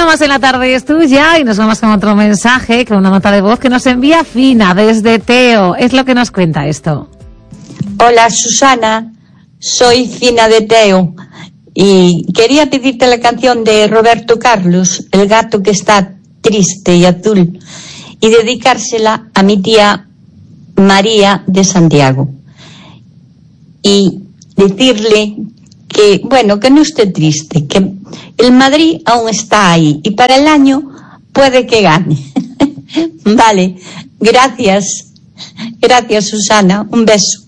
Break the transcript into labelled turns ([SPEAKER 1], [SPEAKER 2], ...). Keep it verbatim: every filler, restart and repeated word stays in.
[SPEAKER 1] Uno más en la tarde es tuya y nos vamos con otro mensaje, con una nota de voz que nos envía Fina desde Teo. Es lo que nos cuenta esto.
[SPEAKER 2] Hola Susana, soy Fina de Teo y quería pedirte la canción de Roberto Carlos, El gato que está triste y azul, y dedicársela a mi tía María de Santiago. Y decirle que, bueno, que no esté triste, que el Madrid aún está ahí y para el año puede que gane. Vale, gracias. Gracias, Susana. Un beso.